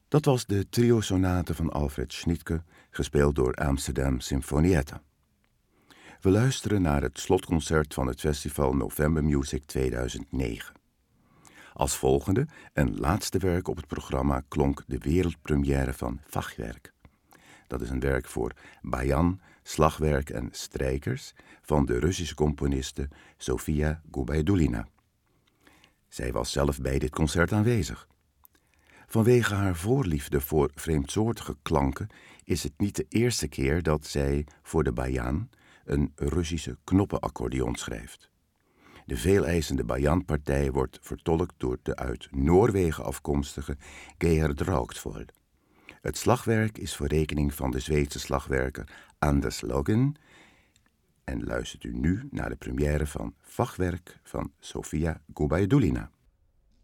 Dat was de trio-sonate van Alfred Schnittke, gespeeld door Amsterdam Sinfonietta. We luisteren naar het slotconcert van het festival November Music 2009. Als volgende, een laatste werk op het programma, klonk de wereldpremière van Fachwerk. Dat is een werk voor bajan, slagwerk en strijkers van de Russische componiste Sofia Gubaidulina. Zij was zelf bij dit concert aanwezig. Vanwege haar voorliefde voor vreemdsoortige klanken is het niet de eerste keer dat zij voor de bajan een Russische knoppenaccordeon schrijft. De veeleisende bajanpartij wordt vertolkt door de uit Noorwegen afkomstige Gerhard Rauksvold. Het slagwerk is voor rekening van de Zweedse slagwerker Anders Login en luistert u nu naar de première van Fachwerk van Sofia Gubaidulina.